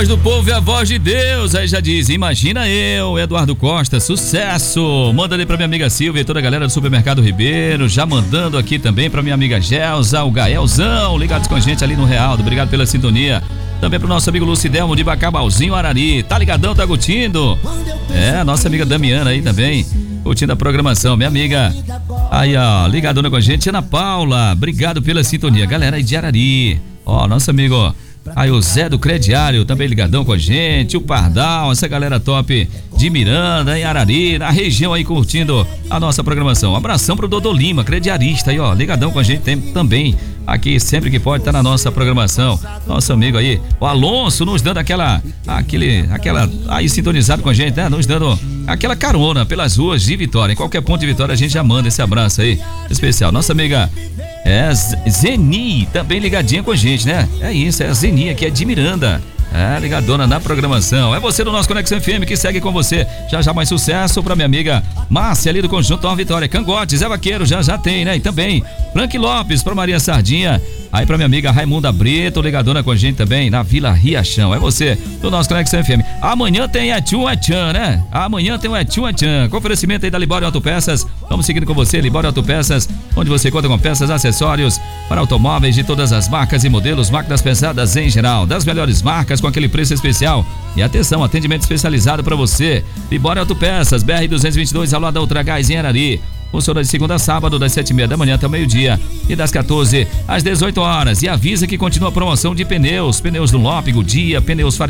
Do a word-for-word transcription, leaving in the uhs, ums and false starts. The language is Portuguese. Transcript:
voz do povo é a voz de Deus. Aí já diz, imagina eu, Eduardo Costa, sucesso. Manda ali pra minha amiga Silvia e toda a galera do Supermercado Ribeiro. Já mandando aqui também pra minha amiga Gelza, o Gaelzão, ligados com a gente ali no Realdo. Obrigado pela sintonia. Também pro nosso amigo Lucidelmo de Bacabalzinho, Arari. Tá ligadão, tá curtindo? É, a nossa amiga Damiana aí também, curtindo a programação. Minha amiga, aí ó, ligadona com a gente, Ana Paula. Obrigado pela sintonia. Galera aí de Arari. Ó, nosso amigo, aí o Zé do Crediário, também ligadão com a gente. O Pardal, essa galera top de Miranda, em Arari, na região aí curtindo a nossa programação. Um abração pro Dodô Lima, crediarista aí, ó, ligadão com a gente tem, também. Aqui sempre que pode tá na nossa programação. Nosso amigo aí, o Alonso, nos dando aquela, aquele, aquela, aí sintonizado com a gente, né? Nos dando aquela carona pelas ruas de Vitória. Em qualquer ponto de Vitória a gente já manda esse abraço aí especial. Nossa amiga é Zeni, também ligadinha com a gente, né? É isso, é a Zeni aqui, é de Miranda. É, ligadona na programação. É você do nosso Conexão F M que segue com você. Já já mais sucesso pra minha amiga Márcia ali do Conjunto Nova Vitória. Cangote, Zé Vaqueiro, já já tem, né? E também Frank Lopes pra Maria Sardinha. Aí pra minha amiga Raimunda Brito, ligadona com a gente também na Vila Riachão. É você do nosso Conexão F M. Amanhã tem Etchum Etchan, né? Amanhã tem o Etchum Etchan. Com oferecimento aí da Libório Autopeças. Vamos seguindo com você, Libório Autopeças, onde você conta com peças, acessórios para automóveis de todas as marcas e modelos, máquinas pesadas em geral, das melhores marcas com aquele preço especial. E atenção, atendimento especializado para você. Libório Autopeças, B R duzentos e vinte e dois, ao lado da Ultra Gás em Arari. Funciona de segunda a sábado, das sete e meia da manhã até o meio-dia e das quatorze às dezoito horas. E avisa que continua a promoção de pneus, pneus Dunlop, Goodyear, pneus